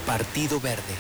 Partido Verde.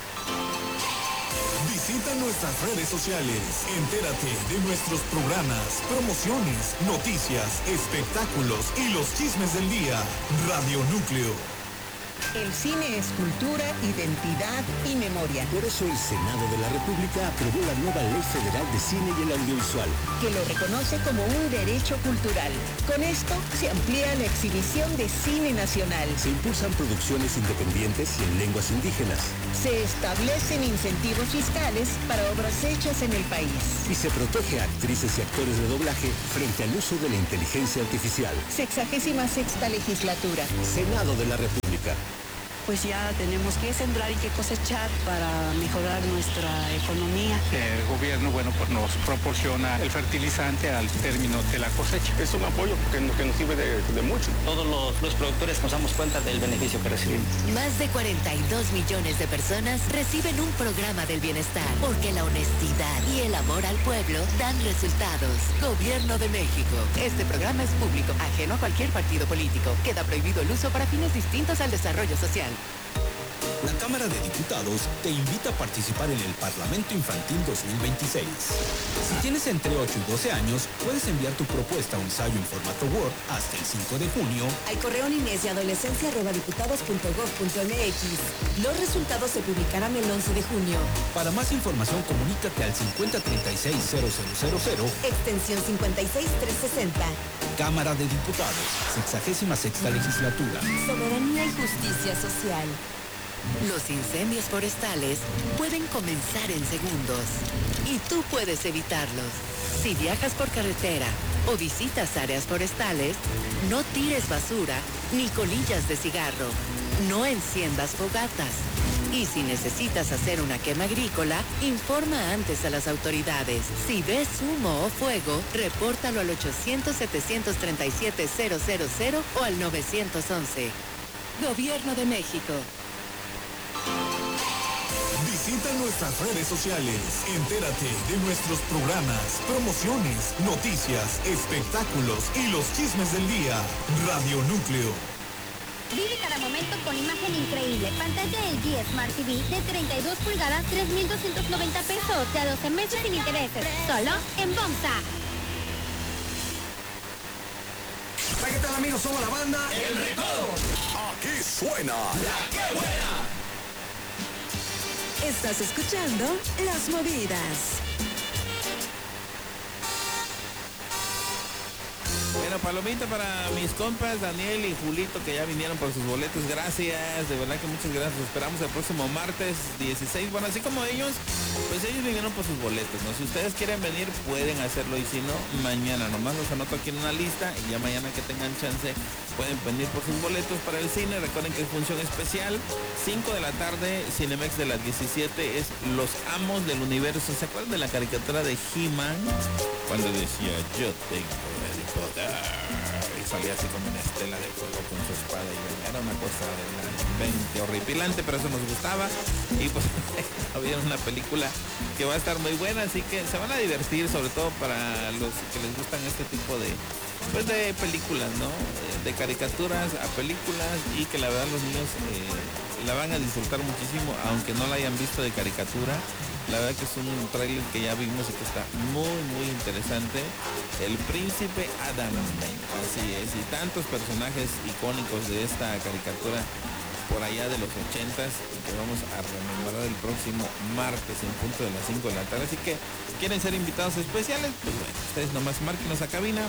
Visita nuestras redes sociales, entérate de nuestros programas, promociones, noticias, espectáculos y los chismes del día. Radio Núcleo. El cine es cultura, identidad y memoria. Por eso el Senado de la República aprobó la nueva Ley Federal de Cine y el Audiovisual, que lo reconoce como un derecho cultural. Con esto se amplía la exhibición de cine nacional. Se impulsan producciones independientes y en lenguas indígenas. Se establecen incentivos fiscales para obras hechas en el país. Y se protege a actrices y actores de doblaje frente al uso de la inteligencia artificial. 66ª legislatura. Senado de la República. Pues ya tenemos que sembrar y que cosechar para mejorar nuestra economía. El gobierno, pues nos proporciona el fertilizante al término de la cosecha. Es un apoyo que nos sirve de mucho. Todos los productores nos damos cuenta del beneficio que recibimos. Más de 42 millones de personas reciben un programa del bienestar, porque la honestidad y el amor al pueblo dan resultados. Gobierno de México. Este programa es público, ajeno a cualquier partido político. Queda prohibido el uso para fines distintos al desarrollo social. La Cámara de Diputados te invita a participar en el Parlamento Infantil 2026. Si tienes entre 8 y 12 años, puedes enviar tu propuesta o ensayo en formato Word hasta el 5 de junio al correo niñezyadolescencia@diputados.mx. Los resultados se publicarán el 11 de junio. Para más información, comunícate al 5036-0000, extensión 56360. Cámara de Diputados, 66ª legislatura. Soberanía y justicia social. Los incendios forestales pueden comenzar en segundos y tú puedes evitarlos. Si viajas por carretera o visitas áreas forestales, no tires basura ni colillas de cigarro. No enciendas fogatas. Y si necesitas hacer una quema agrícola, informa antes a las autoridades. Si ves humo o fuego, repórtalo al 800-737-000 o al 911. Gobierno de México. Visita nuestras redes sociales, entérate de nuestros programas, promociones, noticias, espectáculos y los chismes del día. Radio Núcleo. Vive cada momento con imagen increíble. Pantalla LG Smart TV de 32 pulgadas, 3,290 pesos, de a 12 meses sin intereses. Solo en Bomsa. ¿Qué tal, amigos? Somos la banda El Recodo. Aquí suena La Que Buena. Estás escuchando Las Movidas. Bueno, palomita para mis compas Daniel y Julito, que ya vinieron por sus boletos. Gracias, de verdad que muchas gracias. Los esperamos el próximo martes 16. Bueno, así como ellos, pues ellos vinieron por sus boletos, ¿no? Si ustedes quieren venir, pueden hacerlo, y si no, mañana nomás los anoto aquí en una lista y ya mañana que tengan chance pueden venir por sus boletos para el cine. Recuerden que es función especial, 5 de la tarde, Cinemex de las 17, es Los Amos del Universo. ¿Se acuerdan de la caricatura de He-Man? Cuando decía, yo tengo el poder, y salía así como una estela de fuego con su espada, y era una cosa realmente horripilante, pero eso nos gustaba. Y pues había una película que va a estar muy buena, así que se van a divertir, sobre todo para los que les gustan este tipo de películas, ¿no? De caricaturas a películas, y que la verdad los niños la van a disfrutar muchísimo, aunque no la hayan visto de caricatura. La verdad que es un tráiler que ya vimos y que está muy muy interesante. El Príncipe Adam, así es, y tantos personajes icónicos de esta caricatura por allá de los 80s, que vamos a rememorar el próximo martes en punto de las 5 de la tarde. Así que, ¿quieren ser invitados especiales? Pues bueno, ustedes nomás márquenos a cabina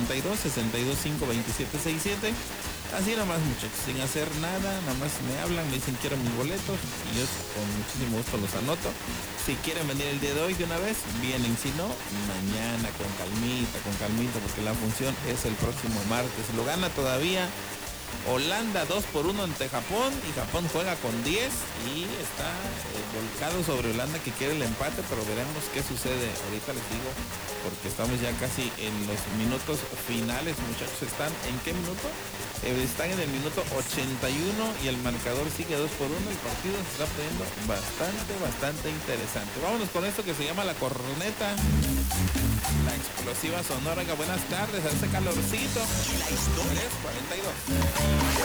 962-625-2767. Así nomás, muchachos, sin hacer nada, nada más me hablan, me dicen quiero mis boletos y yo con muchísimo gusto los anoto. Si quieren venir el día de hoy de una vez, vienen; si no, mañana con calmita, porque la función es el próximo martes. Lo gana todavía Holanda 2-1 ante Japón, y Japón juega con 10 y está volcado sobre Holanda, que quiere el empate, pero veremos qué sucede. Ahorita les digo, porque estamos ya casi en los minutos finales, muchachos. ¿Están en qué minuto? Están en el minuto 81 y el marcador sigue 2-1. El partido se está poniendo bastante interesante. Vámonos con esto que se llama La Corneta, la explosiva sonora. Buenas tardes, hace calorcito. Y la historia es 42.